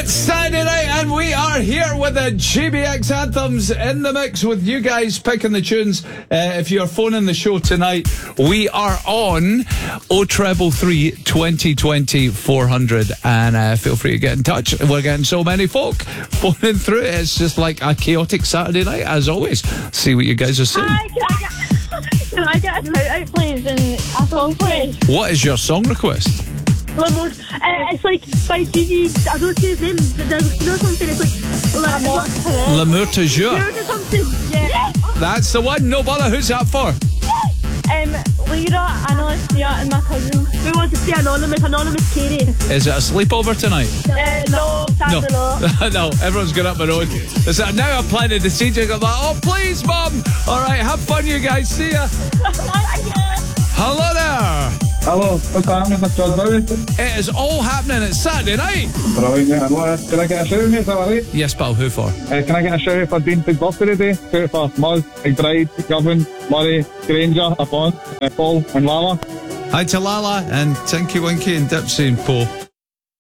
It's Saturday night and we are here with the GBX Anthems in the mix with you guys picking the tunes. If you're phoning the show tonight, we are on 0333 2020 400 and feel free to get in touch. We're getting so many folk phoning through. It's just like a chaotic Saturday night as always. See what you guys are saying. Hi, can I get a shout out please and a song please? What is your song request? It's like by Gigi, I don't see his name, but there's something, it's like L'amour toujours. or something. Yeah. That's the one. No bother. Who's that for? Lyra, Anna, and my cousin. We want to see Anonymous Katie. Is it a sleepover tonight? No, sadly not. No, everyone's got up their own. Is that now I'm planning to see you? I'm like, oh please, Mum. All right, have fun, you guys. See ya. Hello there. Hello, what's happening, Mr. Jodbury? It is all happening. It's Saturday night. Brilliant, hello. Can I get a shout out, mate? Is that right? Yes, pal. Who for? Can I get a shout out for Dean's big birthday today? Shout out for Muzz, McBride, Govan, Murray, Granger, Avon, Paul and Lala. Hi to Lala and Tinky Winky and Dipsy and Paul.